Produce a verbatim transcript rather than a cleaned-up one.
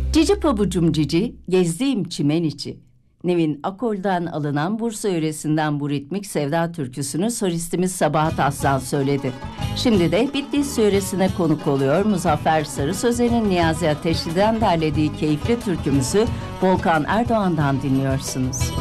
Cici pabucum cici, gezdiğim çimen içi. Nevin Akol'dan alınan Bursa yöresinden bu ritmik sevda türküsünü solistimiz Sabahat Aslan söyledi. Şimdi de Bitlis yöresine konuk oluyor. Muzaffer Sarı Sözen'in Niyazi Ateşli'den derlediği keyifli türkümüzü Volkan Erdoğan'dan dinliyorsunuz.